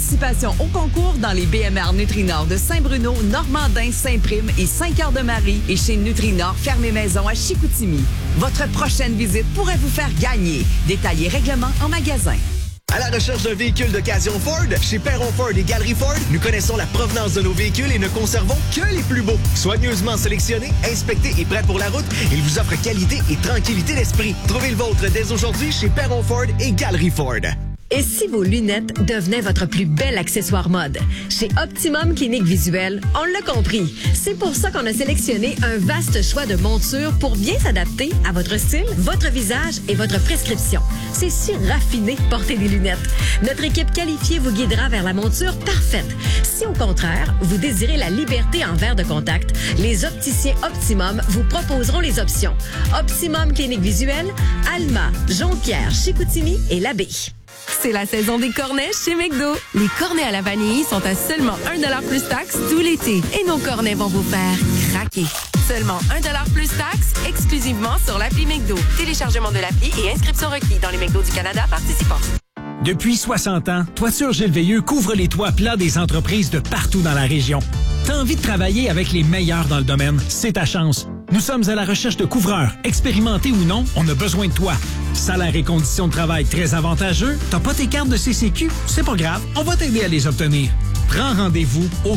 participation au concours dans les BMR Nutrinor de Saint-Bruno, Normandin, Saint-Prime et Saint-Cœur-de-Marie et chez Nutrinor Fermé Maison à Chicoutimi. Votre prochaine visite pourrait vous faire gagner. Détails et règlements en magasin. À la recherche d'un véhicule d'occasion Ford? Chez Perron Ford et Galerie Ford, nous connaissons la provenance de nos véhicules et ne conservons que les plus beaux. Soigneusement sélectionnés, inspectés et prêts pour la route, ils vous offrent qualité et tranquillité d'esprit. Trouvez le vôtre dès aujourd'hui chez Perron Ford et Galerie Ford. Et si vos lunettes devenaient votre plus bel accessoire mode? Chez Optimum Clinique Visuelle, on l'a compris. C'est pour ça qu'on a sélectionné un vaste choix de montures pour bien s'adapter à votre style, votre visage et votre prescription. C'est si raffiné de porter des lunettes. Notre équipe qualifiée vous guidera vers la monture parfaite. Si au contraire, vous désirez la liberté en verre de contact, les opticiens Optimum vous proposeront les options. Optimum Clinique Visuelle, Alma, Jonquière, Chicoutimi et l'Abbaye. C'est la saison des cornets chez McDo. Les cornets à la vanille sont à seulement 1$ plus taxe tout l'été. Et nos cornets vont vous faire craquer. Seulement 1$ plus taxe, exclusivement sur l'appli McDo. Téléchargement de l'appli et inscription requis dans les McDo du Canada participants. Depuis 60 ans, Toiture Gilles Veilleux couvre les toits plats des entreprises de partout dans la région. T'as envie de travailler avec les meilleurs dans le domaine? C'est ta chance. Nous sommes à la recherche de couvreurs. Expérimentés ou non, on a besoin de toi. Salaire et conditions de travail très avantageux. T'as pas tes cartes de CCQ? C'est pas grave, on va t'aider à les obtenir. Prends rendez-vous au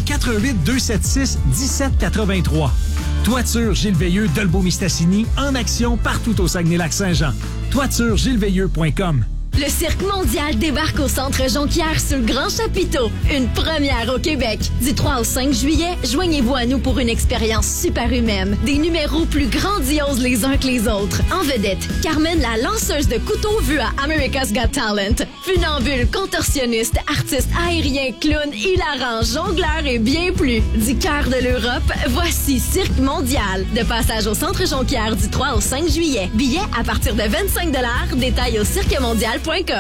418-276-1783. Toiture Gilles Veilleux d'Olbeau-Mistassini en action partout au Saguenay-Lac-Saint-Jean. toituregilesveilleux.com. Le Cirque mondial débarque au Centre Jonquière sur le Grand Chapiteau. Une première au Québec. Du 3 au 5 juillet, joignez-vous à nous pour une expérience super humaine. Des numéros plus grandioses les uns que les autres. En vedette, Carmen la lanceuse de couteaux vue à America's Got Talent. Funambule, contorsionniste, artiste aérien, clown, hilarant, jongleur et bien plus. Du cœur de l'Europe, voici Cirque mondial. De passage au Centre Jonquière du 3 au 5 juillet. Billets à partir de 25$. Détails au cirquemondial.com.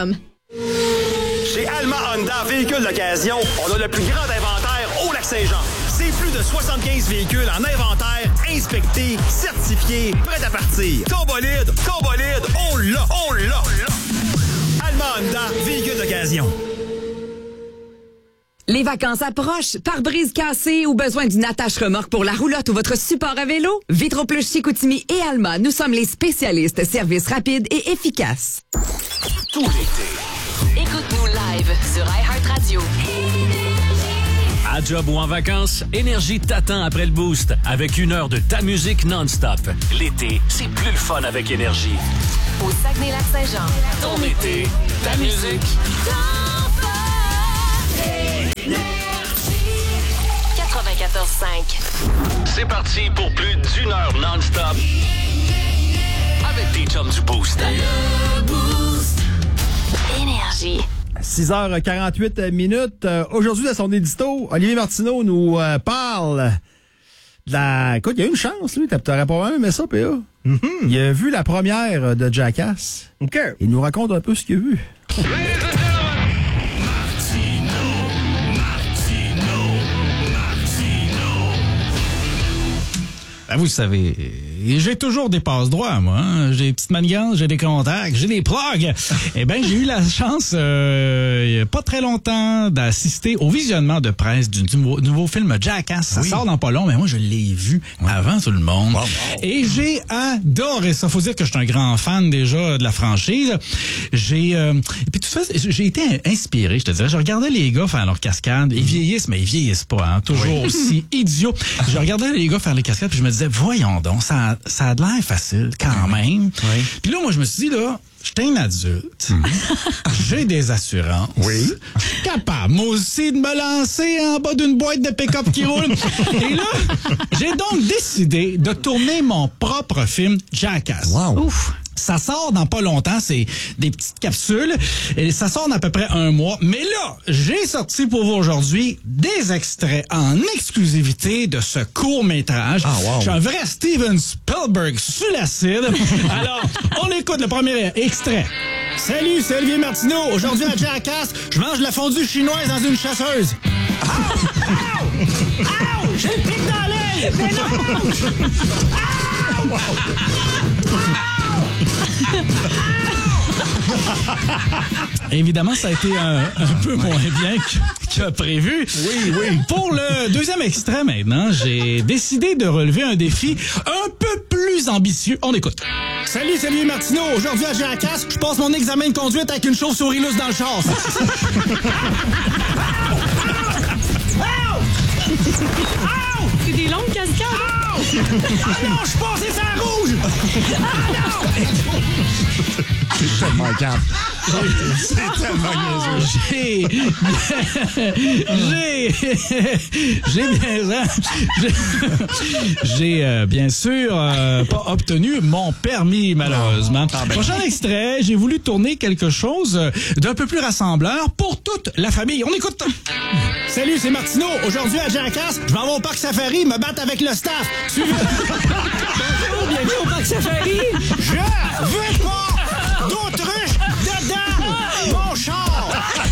Chez Alma Honda Véhicules d'occasion, on a le plus grand inventaire au Lac-Saint-Jean. C'est plus de 75 véhicules en inventaire, inspectés, certifiés, prêts à partir. Combolide, on l'a! Alma Honda Véhicules d'occasion. Les vacances approchent. Pare-brise cassé ou besoin d'une attache-remorque pour la roulotte ou votre support à vélo? Vitro-Plus Chicoutimi et Alma, nous sommes les spécialistes. Service rapide et efficace. Tout l'été. Écoute-nous live sur iHeartRadio. À job ou en vacances, Énergie t'attend après le boost avec 1 heure de ta musique non-stop. L'été, c'est plus le fun avec Énergie. Au Saguenay-Lac-Saint-Jean. Ton été, ta musique. 94.5. C'est parti pour plus d'1 heure non-stop avec tes chums du Boost. Énergie. 6h48. Aujourd'hui, dans son édito, Olivier Martineau nous parle de la... Écoute, il y a une chance, lui. T'aurais pas même aimé ça, PA. Il a vu la première de Jackass. OK. Il nous raconte un peu ce qu'il a vu. Ben, vous savez, j'ai toujours des passe-droits, moi. Hein? J'ai des petites manigances, j'ai des contacts, j'ai des plugs. Eh bien, j'ai eu la chance, il n'y a pas très longtemps, d'assister au visionnement de presse du nouveau film Jackass. Ça sort dans pas long, mais moi, je l'ai vu avant tout le monde. Wow. Et j'ai adoré ça. Faut dire que je suis un grand fan déjà de la franchise. Et puis tout ça, j'ai été inspiré, je te dirais. Je regardais les gars faire leurs cascades. Ils vieillissent, mais ils vieillissent pas. Hein? Toujours aussi idiots. Je regardais les gars faire les cascades, puis je me disais, voyons donc, ça a de l'air facile quand même. Oui. Puis là, moi, je me suis dit, là, j'étais un adulte. J'ai des assurances. Oui. Je suis capable, moi aussi, de me lancer en bas d'une boîte de pick-up qui roule. Et là, j'ai donc décidé de tourner mon propre film Jackass. Wow. Ouf. Ça sort dans pas longtemps, c'est des petites capsules, et ça sort dans à peu près 1 mois. Mais là, j'ai sorti pour vous aujourd'hui des extraits en exclusivité de ce court-métrage. Ah, wow. Je suis un vrai Steven Spielberg sous l'acide. Alors, on écoute le premier extrait. Salut, c'est Olivier Martineau. Aujourd'hui à Jackass, je mange de la fondue chinoise dans une chasseuse. Ow! J'ai le pic dans l'œil! Mais non! Évidemment, ça a été un peu moins bien que prévu. Oui. Pour le deuxième extrait maintenant, j'ai décidé de relever un défi un peu plus ambitieux. On écoute. Salut, c'est Louis Martineau. Aujourd'hui à Jackass, je passe mon examen de conduite avec une chauve-souris lousse dans le char. C'est des longues cascades. Ah non, je suis passé sur la rouge! Ah non! C'est tellement calme. C'est tellement J'ai bien sûr pas obtenu mon permis, malheureusement. Prochain extrait, j'ai voulu tourner quelque chose d'un peu plus rassembleur pour toute la famille. On écoute. Salut, c'est Martineau. Aujourd'hui à Jackass, je vais aller au parc Safari me battre avec le staff. Bonjour, bienvenue au parc Safari. Je veux pas d'autruche dedans mon char.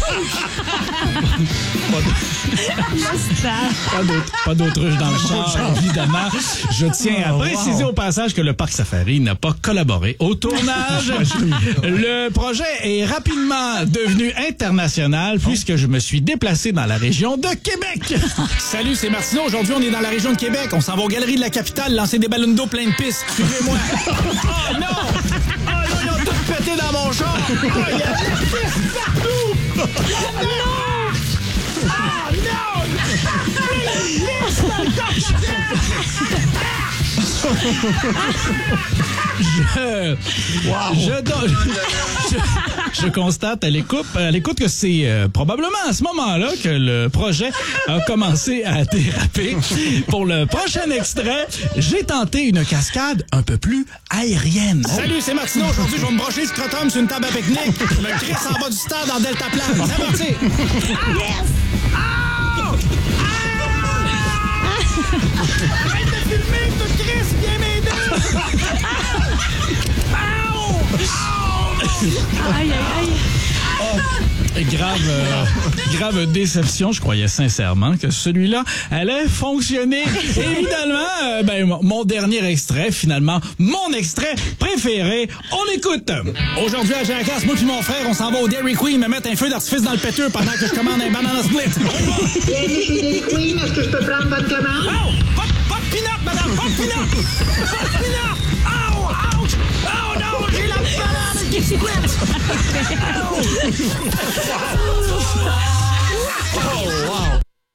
Pas d'autruche dans le char, évidemment. Je tiens à préciser au passage que le Parc Safari n'a pas collaboré au tournage. Le projet est rapidement devenu international puisque je me suis déplacé dans la région de Québec. Salut, c'est Martineau. Aujourd'hui, on est dans la région de Québec. On s'en va aux Galeries de la Capitale lancer des ballons d'eau plein de pistes. Suivez-moi. Oh non! Oh non, ils ont tout pété dans mon char. Oh, il y a de la piste partout. Oh non! Ah non! Je constate à l'écoute que c'est probablement à ce moment-là que le projet a commencé à déraper. Pour le prochain extrait, j'ai tenté une cascade un peu plus aérienne. Salut, c'est Martineau. Aujourd'hui, je vais me brocher le scrotum sur une table à pique-nique. Je me crisse en bas du stade en deltaplane. C'est parti! Yes! Oh! Arrête de filmer, tu crisses, viens m'aider! Aïe, aïe, aïe. Grave déception. Je croyais sincèrement que celui-là allait fonctionner. Évidemment, mon dernier extrait, finalement, mon extrait préféré. On écoute. Aujourd'hui à Jackass, moi puis mon frère, on s'en va au Dairy Queen me mettre un feu d'artifice dans le péteux pendant que je commande un banana split. Bienvenue chez Dairy Queen, est-ce que je peux prendre votre commande? Oh! Pas de peanut, madame! Pas de peanut! Pas de peanut! Oh! Ouch! Oh non! J'ai la banane qui split! Oh, wow!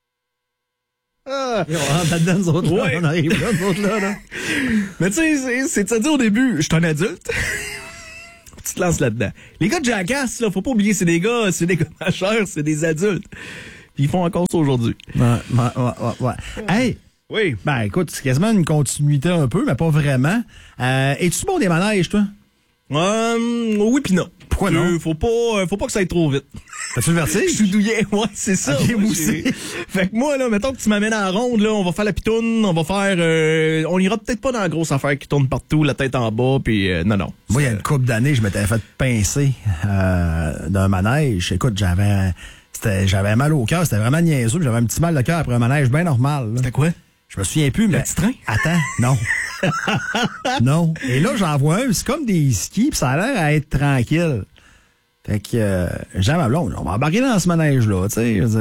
On rentre là-dedans, nous autres, ouais. On arrive là, nous autres, là. Mais tu sais, c'est-à-dire au début, je suis un adulte. Tu te lances là-dedans. Les gars de Jackass, là, faut pas oublier, c'est des gars majeurs, c'est des adultes. Puis ils font encore ça aujourd'hui. Ouais. Hey! Oui. Ben, écoute, c'est quasiment une continuité un peu, mais pas vraiment. Es-tu bon des manèges, toi? Oui pis non. Pourquoi non? Faut pas que ça aille trop vite. T'as-tu le vertige? Je suis douillet, ouais, c'est ça. Okay, moi aussi. Fait que moi, là, mettons que tu m'amènes en ronde, là, on va faire la pitoune, on va faire, on ira peut-être pas dans la grosse affaire qui tourne partout, la tête en bas, puis non. Moi, il y a une couple d'années, je m'étais fait pincer d'un manège. Écoute, j'avais mal au cœur, c'était vraiment niaiseux, j'avais un petit mal de cœur après un manège bien normal. C'était quoi? Je me souviens plus, mais... Le petit train? Attends, non. Non. Et là, j'en vois un, c'est comme des skis, puis ça a l'air à être tranquille. Fait que, j'ai ma blonde, on va embarquer dans ce manège-là, tu sais. On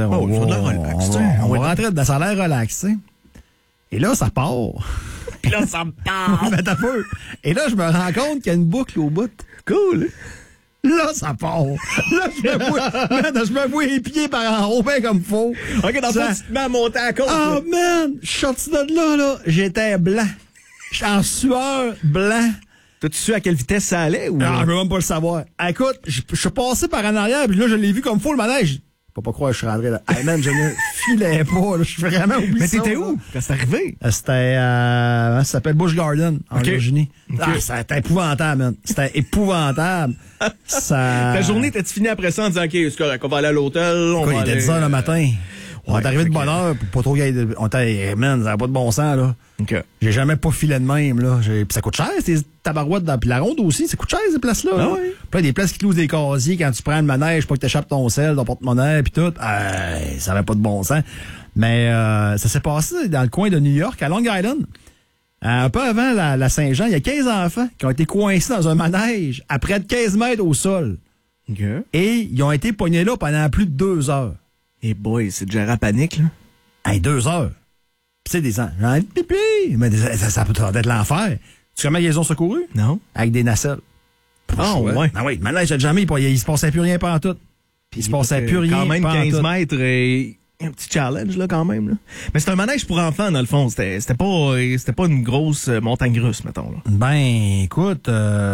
va rentrer dedans, ça a l'air relax, tu sais. Et là, ça part. Puis là, ça me part. Mais t'as peur. Et là, je me rends compte qu'il y a une boucle au bout. Cool. Là, ça part. Là, je me vois les pieds par en haut, ben comme faux. OK, dans le fond, tu te mets à monter à côte. Oh, man! Je suis sorti de là, j'étais blanc. J'étais en sueur blanc. T'as-tu su à quelle vitesse ça allait? Ou... Non, je veux même pas le savoir. Écoute, je suis passé par en arrière, puis là, je l'ai vu comme faux, le manège. Faut pas croire que je suis rentré là. Hey, man, je ne filais pas, là. Je suis vraiment oublié. Mais t'étais où quand c'est arrivé? C'était, ça s'appelle Busch Garden, en Virginie. Okay. Ah, c'était épouvantable, man. C'était épouvantable. Ta journée, t'as-tu fini après ça en disant, OK, c'est correct, on va aller à l'hôtel, on va aller... Il était 10h le matin. On est arrivé de bonne heure, pour pas trop gagner de... On était, man, ça n'a pas de bon sens, là. OK. J'ai jamais pas filé de même, là. Puis ça coûte cher, ces tabarouettes dans... Puis la ronde aussi, ça coûte cher, ces places-là. Ah là. Oui. Puis là, des places qui clousent des casiers quand tu prends le manège, pas que t'échappes ton sel, ton porte-monnaie, puis tout. Ça avait pas de bon sens. Mais ça s'est passé dans le coin de New York, à Long Island. Un peu avant la Saint-Jean, il y a 15 enfants qui ont été coincés dans un manège à près de 15 mètres au sol. Okay. Et ils ont été pognés là pendant plus de 2 heures. Et boy, c'est déjà à panique, là. Hey, 2 heures. Pis c'est des gens. J'en ai pipi. Mais ça peut être l'enfer. Tu sais comment ils ont secouru? Non. Avec des nacelles. Ah, ouais. Ah oui, maintenant, jamais, il se passait plus rien pendant tout. Il se passait plus rien. Quand même pendant 15 tout. mètres et un petit challenge, là, quand même, là. Mais c'est un manège pour enfants, dans le fond. C'était pas une grosse montagne russe, mettons, là. Ben, écoute,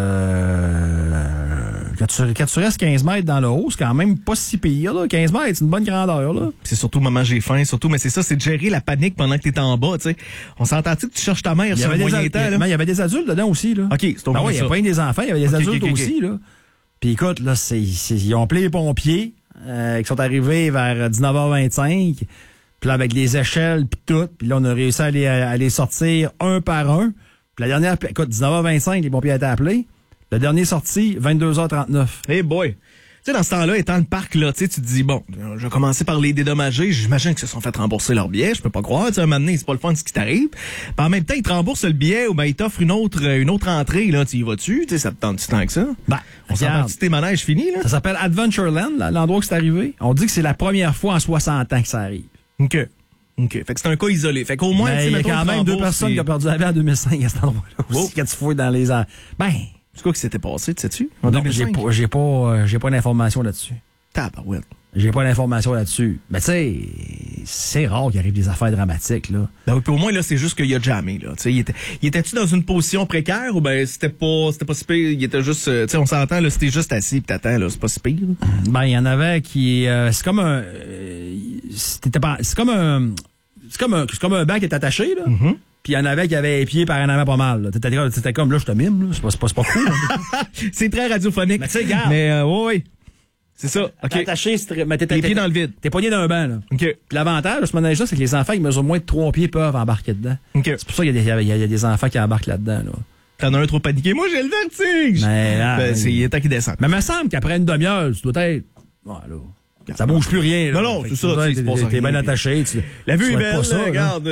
quand tu restes 15 mètres dans le haut, c'est quand même pas si pire, là. 15 mètres, c'est une bonne grandeur, là. C'est surtout le moment où j'ai faim, surtout, mais c'est ça, c'est de gérer la panique pendant que t'es en bas, tu sais. On s'entend-tu que tu cherches ta mère sur un moyen temps, là? Il y avait des adultes dedans aussi, là. OK, c'est au ben moins oui, il y a pas des enfants, il y avait des adultes aussi, là. Puis écoute, là, ils ont appelé les pompiers, qui sont arrivés vers 19h25. Puis là, avec les échelles, puis tout. Puis là, on a réussi à les sortir un par un. Puis la dernière, écoute, 19h25, les pompiers étaient appelés. Le dernier sorti, 22h39. Hey boy! Tu sais, dans ce temps-là, étant le parc, là, tu sais, tu te dis, bon, je vais commencer par les dédommager. J'imagine qu'ils se sont fait rembourser leur billet. Je peux pas croire. Tu sais, un moment donné, c'est pas le fun ce qui t'arrive. Puis en même temps, ils te remboursent le billet ou ben ils t'offrent une autre entrée, là. Tu y vas-tu? Tu sais, ça te tente du temps que ça? Ben, on s'entend que tes manèges finis, là? Ça s'appelle Adventureland, là, l'endroit où c'est arrivé. On dit que c'est la première fois en 60 ans que ça arrive. OK. Fait que c'est un cas isolé. Fait qu'au moins, il y a quand même 2 personnes qui ont perdu la vie en 2005 à cet endroit-là aussi. Quand tu fouilles dans les... Ben... C'est quoi qui s'était passé, tu sais-tu? Non, j'ai pas d'informations là-dessus. Tabarouette. J'ai pas d'informations là-dessus. Mais tu sais, c'est rare qu'il arrive des affaires dramatiques, là. Ben oui, puis au moins, là, c'est juste qu'il a jamais, là. Tu sais, il était-tu dans une position précaire ou ben c'était pas si pire, il était juste, tu sais, on s'entend, là, c'était juste assis pis t'attends, là, c'est pas si pire, là. Ben, il y en avait qui, c'est comme un, c'est comme un banc qui est attaché, là. Mm-hmm. Puis il y en avait qui avaient les pieds par en avant pas mal. C'était comme, là, je te mime, là. C'est pas cool. C'est très radiophonique. Mais tu sais, regarde. Mais, oui. C'est ça. OK. T'es attaché, mais t'es les pieds dans le vide. T'es poigné d'un banc, là. OK. Puis l'avantage de ce manège-là, c'est que les enfants qui mesurent moins de 3 pieds peuvent embarquer dedans. OK. C'est pour ça qu'il y a des enfants qui embarquent là-dedans, là. T'en as un trop paniqué. Moi, j'ai le vertige. Mais là, il est temps qu'il descende. Mais il me semble qu'après une demi-heure, tu dois être... Ouais, là. Ça bouge plus rien. Là. Non, c'est ça. T'es bien attaché. La vue est belle, pas ça, regarde.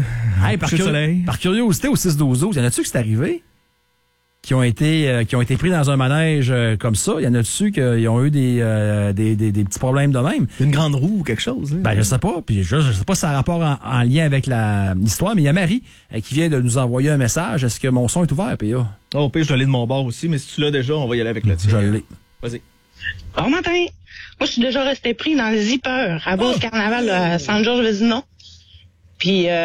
Par curiosité, au 6-12-12, y en a-tu que c'est arrivé? Qui ont été pris dans un manège comme ça? Y en a-tu qui ont eu des petits problèmes de même? Une grande roue ou quelque chose? Hein? Ben, je sais pas. Puis je sais pas si ça a rapport en lien avec l'histoire, mais il y a Marie qui vient de nous envoyer un message. Est-ce que mon son est ouvert, PA? Oh, puis je l'ai de mon bord aussi, mais si tu l'as déjà, on va y aller avec le tien. Je l'ai. Vas-y. Bon matin. Moi, je suis déjà resté pris dans le zipper à Beauce Carnaval à Saint-Georges-Vézina. Puis, on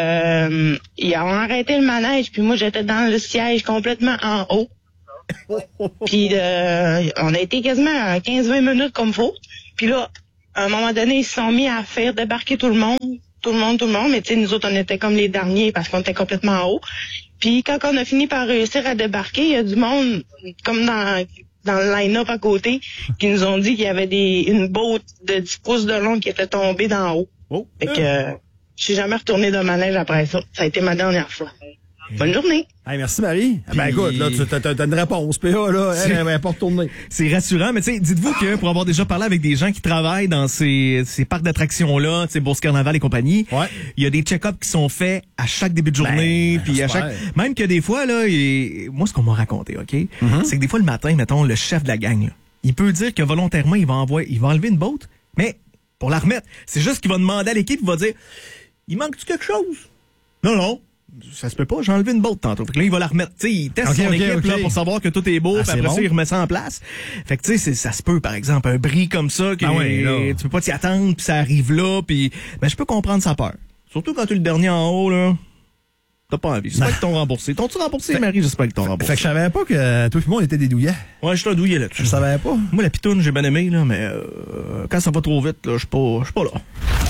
a arrêté le manège, puis moi, j'étais dans le siège complètement en haut. Puis, on a été quasiment à 15-20 minutes comme faut. Puis là, à un moment donné, ils se sont mis à faire débarquer tout le monde. Mais tu sais, nous autres, on était comme les derniers parce qu'on était complètement en haut. Puis, quand on a fini par réussir à débarquer, il y a du monde, comme dans le line-up à côté, qui nous ont dit qu'il y avait une botte de 10 pouces de long qui était tombée d'en haut. Fait que je suis jamais retourné d'un manège après ça. Ça a été ma dernière fois. Bonne journée. Hey, merci Marie. Puis, ben écoute, là, t'as une réponse, PA, là, elle va pas retourner. C'est rassurant, mais tu sais, dites-vous que pour avoir déjà parlé avec des gens qui travaillent dans ces parcs d'attractions-là, tu sais, Beauce Carnaval et compagnie, il y a des check-ups qui sont faits à chaque début de journée, puis à chaque... Même que des fois, là, moi, ce qu'on m'a raconté, OK, c'est que des fois, le matin, mettons, le chef de la gang, là, il peut dire que volontairement, il va enlever une botte, mais pour la remettre, c'est juste qu'il va demander à l'équipe, il va dire, il manque-tu quelque chose? Non. Ça se peut pas, j'ai enlevé une botte tantôt. Fait que là, il va la remettre. Tu sais, il teste son équipe là, pour savoir que tout est beau, puis après ça, il remet ça en place. Fait que tu sais, ça se peut, par exemple, un bris comme ça, que tu peux pas t'y attendre, puis ça arrive là, puis ben, je peux comprendre sa peur. Surtout quand tu es le dernier en haut, là. T'as pas envie. J'espère qu'ils t'ont remboursé. T'ont-tu remboursé, Marie? J'espère qu'ils t'ont remboursé. Fait que je savais pas que toi et moi, on était des douillets. Ouais, je suis un douillet là-dessus. Je savais pas. Moi, la pitoune, j'ai bien aimé, là, mais quand ça va trop vite, là, je suis pas là.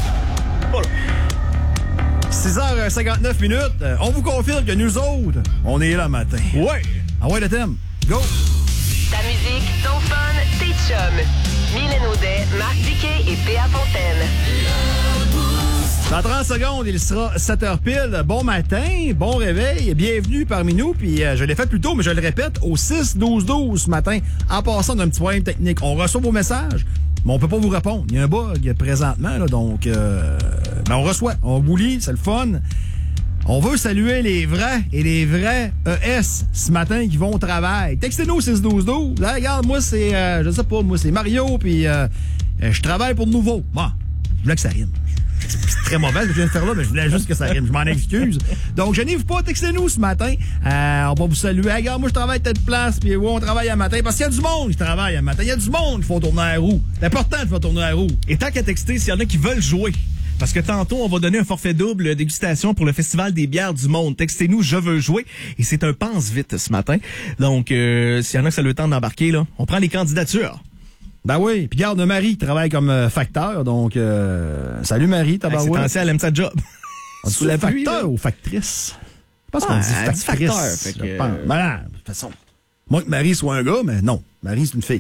6h59 minutes. On vous confirme que nous autres, on est là le matin. Ouais. Ah ouais, le thème. Go. Ta musique, ton fun, tes chums. Mylène Audet, Marc Diquet et P.A. Fontaine. Dans 30 secondes, il sera 7h pile. Bon matin, bon réveil, bienvenue parmi nous. Puis je l'ai fait plus tôt, mais je le répète, au 6-12-12 ce matin, en passant d'un petit problème technique. On reçoit vos messages, mais on peut pas vous répondre. Il y a un bug présentement, là, donc on reçoit, on vous lit, c'est le fun. On veut saluer les vrais et les vrais ES ce matin qui vont au travail. Textez-nous au 6-12-12. Là, regarde, moi, c'est, je sais pas, moi, c'est Mario, puis je travaille pour Nouveau. Bon, je voulais que ça rime. C'est très mauvais ce que je viens de faire là, mais je voulais juste que ça rime. Je m'en excuse. Donc, gênez-vous pas, textez-nous ce matin. On va vous saluer. Hey, regarde, moi, je travaille à telle place, puis on travaille à matin. Parce qu'il y a du monde qui travaille à matin. Il y a du monde qui font tourner la roue. C'est important de faire tourner la roue. Et tant qu'à texter, s'il y en a qui veulent jouer, parce que tantôt, on va donner un forfait double dégustation pour le Festival des bières du monde. Textez-nous, je veux jouer. Et c'est un pense-vite ce matin. Donc, s'il y en a que ça a le temps d'embarquer, là, on prend les candidatures. Ben oui. Puis garde, Marie travaille comme facteur. Donc, salut Marie, t'as c'est ancien, elle aime sa job. On dit la facteur ou factrice? Je pense qu'on dit factrice. Facteur. Ben, de toute façon. Moi que Marie soit un gars, mais non. Marie, c'est une fille.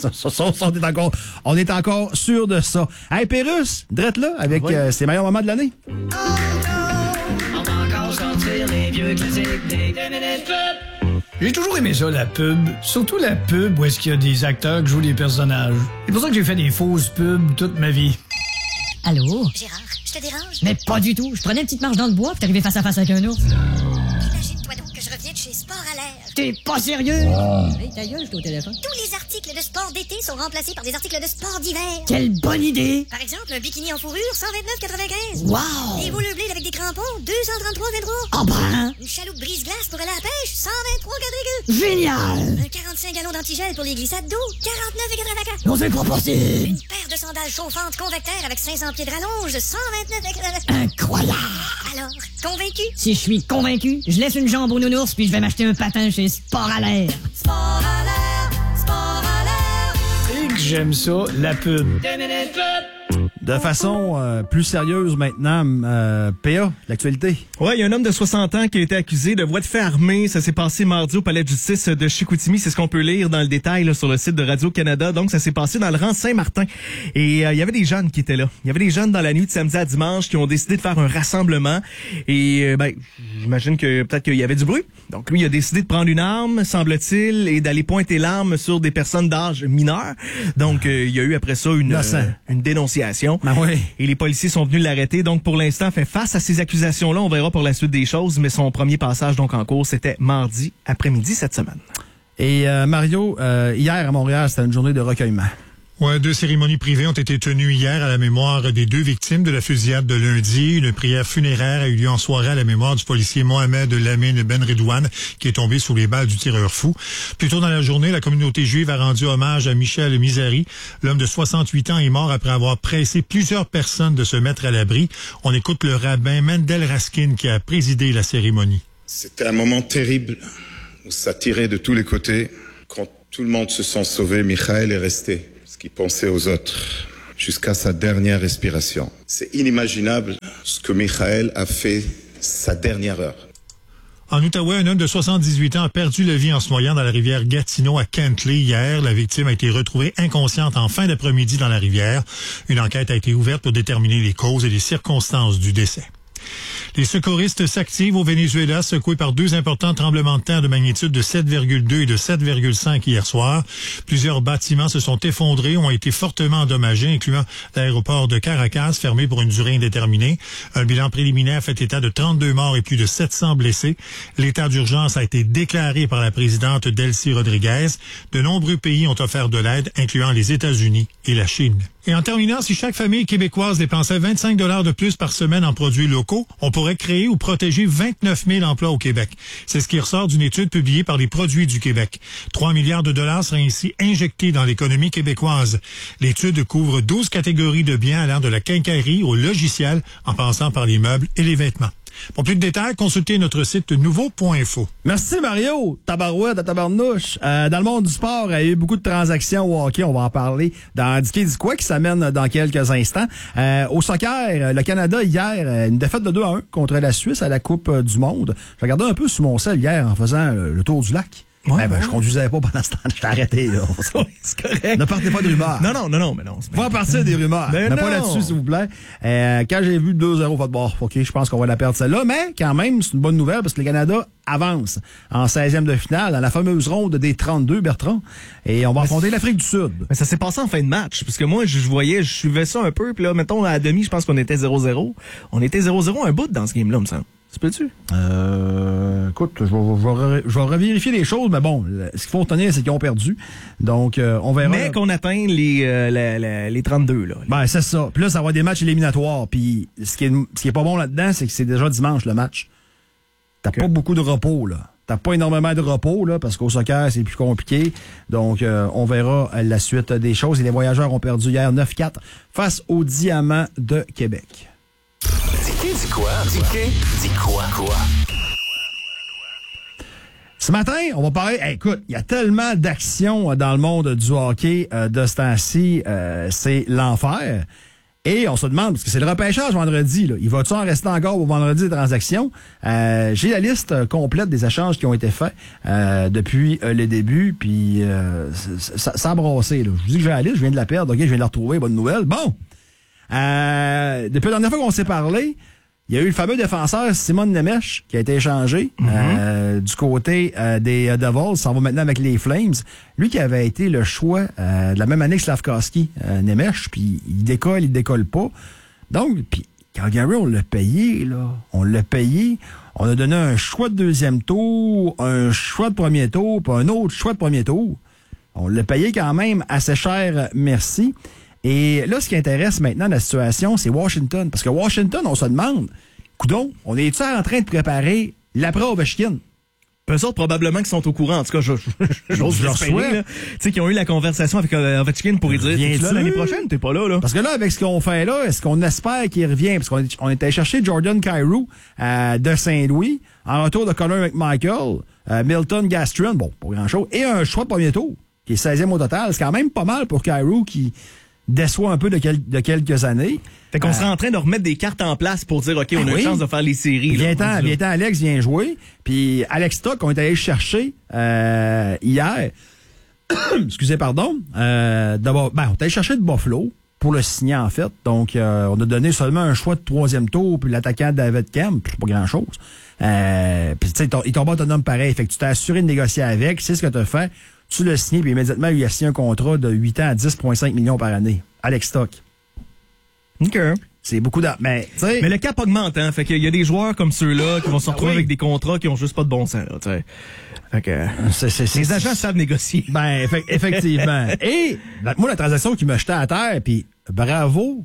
On est encore sûr de ça. Hey, Pérus, drette là, avec ses meilleurs moments de l'année. On va encore sortir les vieux classiques des 2 minutes pub. J'ai toujours aimé ça, la pub. Surtout la pub où est-ce qu'il y a des acteurs qui jouent des personnages. C'est pour ça que j'ai fait des fausses pubs toute ma vie. Allô? Gérard, je te dérange? Mais pas du tout. Je prenais une petite marche dans le bois puis t'arrivais face à face avec un ours. Imagine-toi donc que je reviens de chez Sport à l'air. T'es pas sérieux? Hey, ta gueule, je suis au téléphone. Tous les articles de sport d'été sont remplacés par des articles de sport d'hiver. Quelle bonne idée! Par exemple, un bikini en fourrure, 129,95. Wow! Des boules bleues avec des crampons, 233,23. Ah ben! Une chaloupe brise-glace pour aller à la pêche, 123,4. Génial! Un 45 gallons d'antigel pour les glissades d'eau, 49,84. Non, c'est pas possible! Une paire de sandales chauffantes convecteurs avec 500 pieds de rallonge, 129,84. Incroyable! Alors, convaincu? Si je suis convaincu, je laisse une jambe au nounours puis je vais m'acheter un patin chez Sport à l'air. Sport à l'air, sport à l'air. Et que j'aime ça, la pub. 2 minutes pub. De façon plus sérieuse maintenant, PA, l'actualité. Ouais, il y a un homme de 60 ans qui a été accusé de voies de fait armées. Ça s'est passé mardi au palais de justice de Chicoutimi. C'est ce qu'on peut lire dans le détail là, sur le site de Radio-Canada. Donc, ça s'est passé dans le rang Saint-Martin. Et il y avait des jeunes qui étaient là. Il y avait des jeunes dans la nuit de samedi à dimanche qui ont décidé de faire un rassemblement. Et j'imagine que peut-être qu'il y avait du bruit. Donc, lui, il a décidé de prendre une arme, semble-t-il, et d'aller pointer l'arme sur des personnes d'âge mineur. Donc, il y a eu après ça une dénonciation. Ben oui. Et les policiers sont venus l'arrêter. Donc, pour l'instant, fait face à ces accusations-là. On verra pour la suite des choses. Mais son premier passage donc en cours, c'était mardi après-midi cette semaine. Et Mario, hier à Montréal, c'était une journée de recueillement. Ouais, 2 cérémonies privées ont été tenues hier à la mémoire des 2 victimes de la fusillade de lundi. Une prière funéraire a eu lieu en soirée à la mémoire du policier Mohamed Lamine Ben Redouane, qui est tombé sous les balles du tireur fou. Plus tôt dans la journée, la communauté juive a rendu hommage à Michel Mizari. L'homme de 68 ans est mort après avoir pressé plusieurs personnes de se mettre à l'abri. On écoute le rabbin Mendel Raskin qui a présidé la cérémonie. C'était un moment terrible où ça tirait de tous les côtés. Quand tout le monde se sent sauvé, Michael est resté. Qui pensait aux autres jusqu'à sa dernière respiration. C'est inimaginable ce que Michael a fait sa dernière heure. En Outaouais, un homme de 78 ans a perdu la vie en se noyant dans la rivière Gatineau à Kentley hier. La victime a été retrouvée inconsciente en fin d'après-midi dans la rivière. Une enquête a été ouverte pour déterminer les causes et les circonstances du décès. Les secouristes s'activent au Venezuela, secoués par 2 importants tremblements de terre de magnitude de 7,2 et de 7,5 hier soir. Plusieurs bâtiments se sont effondrés, ont été fortement endommagés, incluant l'aéroport de Caracas, fermé pour une durée indéterminée. Un bilan préliminaire fait état de 32 morts et plus de 700 blessés. L'état d'urgence a été déclaré par la présidente Delcy Rodriguez. De nombreux pays ont offert de l'aide, incluant les États-Unis et la Chine. Et en terminant, si chaque famille québécoise dépensait 25 $ de plus par semaine en produits locaux, on pourrait créer ou protéger 29 000 emplois au Québec. C'est ce qui ressort d'une étude publiée par les Produits du Québec. 3 milliards de dollars seraient ainsi injectés dans l'économie québécoise. L'étude couvre 12 catégories de biens allant de la quincaillerie au logiciel, en passant par les meubles et les vêtements. Pour plus de détails, consultez notre site nouveau.info. Merci Mario, tabarouette à tabarnouche. Dans le monde du sport, il y a eu beaucoup de transactions au hockey, on va en parler dans Dicky dit quoi qui s'amène dans quelques instants. Au soccer, le Canada hier, une défaite de 2-1 contre la Suisse à la Coupe du Monde. Je regardais un peu sur mon sel hier en faisant le tour du lac. Ouais, je conduisais pas pendant ce temps. Je t'ai arrêté, là. C'est correct. Ne partez pas de rumeurs. Non, mais non. Faut en partir des rumeurs. Mais pas là-dessus, s'il vous plaît. Quand j'ai vu 2-0, fait bon, OK, je pense qu'on va la perdre celle-là. Mais quand même, c'est une bonne nouvelle parce que le Canada avance en 16e de finale dans la fameuse ronde des 32, Bertrand. Et on va affronter l'Afrique du Sud. Mais ça s'est passé en fin de match. Parce que moi, je suivais ça un peu. Puis là, mettons, à la demi, je pense qu'on était 0-0. On était 0-0 un bout dans ce game-là, me semble. se peut-tu? Écoute, je vais revérifier les choses, mais bon, ce qu'il faut retenir, c'est qu'ils ont perdu. Donc, on verra. Mais qu'on atteint les 32, là. Ben, c'est ça. Puis là, ça va être des matchs éliminatoires. Puis, ce qui est pas bon là-dedans, c'est que c'est déjà dimanche, le match. T'as pas beaucoup de repos, là. T'as pas énormément de repos, là, parce qu'au soccer, c'est plus compliqué. Donc, on verra la suite des choses. Et les Voyageurs ont perdu hier 9-4 face aux Diamants de Québec. Dis quoi? Dis quoi? Ce matin, on va parler... écoute, il y a tellement d'actions dans le monde du hockey de ce temps-ci. C'est l'enfer. Et on se demande, parce que c'est le repêchage vendredi, là, il va-tu en rester encore au vendredi des transactions? J'ai la liste complète des échanges qui ont été faits depuis le début, puis ça a brassé. Là. Je vous dis que j'ai la liste, je viens de la perdre, ok, je viens de la retrouver, bonne nouvelle. Bon! Depuis la dernière fois qu'on s'est parlé, il y a eu le fameux défenseur Simon Nemec qui a été échangé du côté des Devils. Ça va maintenant avec les Flames. Lui qui avait été le choix de la même année que Slavkovski, Nemec, puis il décolle pas. Donc, puis Calgary, on l'a payé, là. On l'a payé. On a donné un choix de deuxième tour, un choix de premier tour, puis un autre choix de premier tour. On l'a payé quand même assez cher, merci. Et là, ce qui intéresse maintenant la situation, c'est Washington. Parce que Washington, on se demande, coudonc, on est-tu en train de préparer l'après Ovechkin? Eux autres, probablement qu'ils sont au courant. En tout cas, j'ose l'espérer. Tu sais, qu'ils ont eu la conversation avec Ovechkin pour lui dire, t'es là l'année prochaine, t'es pas là. Parce que là, avec ce qu'on fait là, est-ce qu'on espère qu'il revient? Parce qu'on est allé chercher Jordan Kyrou de Saint-Louis, en retour de Connor McMichael, Milton Gastrin, bon, pas grand-chose, et un choix de premier tour, qui est 16e au total. C'est quand même pas mal pour Kyrou qui déçoit un peu de quelques années. Fait qu'on serait en train de remettre des cartes en place pour dire, OK, on a une chance de faire les séries. Viens-t'en, Alex vient jouer. Puis Alex Stock, on est allé chercher hier. Excusez, pardon. On est allé chercher de Buffalo pour le signer, en fait. Donc, on a donné seulement un choix de 3e tour, puis l'attaquant David Kemp, c'est pas grand-chose. Puis, tu sais, il tombe autonome pareil. Fait que tu t'es assuré de négocier avec, c'est ce que tu as fait. Tu l'as signé, puis immédiatement, il a signé un contrat de 8 ans à 10,5 millions par année. Alex Stock. OK. C'est beaucoup d'argent. Mais le cap augmente, hein. Fait qu'il y a des joueurs comme ceux-là qui vont se retrouver avec des contrats qui ont juste pas de bon sens, là, tu sais. Fait que les agents savent négocier. Ben, effectivement. Et moi, la transaction qui m'a jeté à terre, puis bravo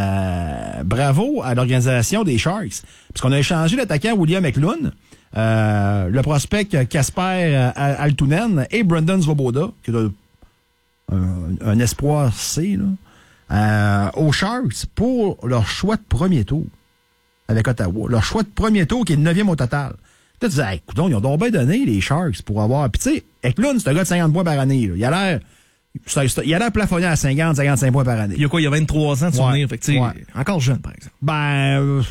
à l'organisation des Sharks. Parce qu'on a échangé l'attaquant William Eklund, le prospect Kasper Altunen et Brendan Svoboda, qui est un espoir C, là, aux Sharks pour leur choix de premier tour avec Ottawa. Leur choix de premier tour qui est le 9e au total. Là, tu disais, hey, écoute, ils ont donc bien donné les Sharks pour avoir... Puis tu sais, Eklund, c'est un gars de 50 points par année. Là. Il a l'air plafonné à 50-55 points par année. Il y a 23 ans de souvenir. Fait que, encore jeune, par exemple. Ben...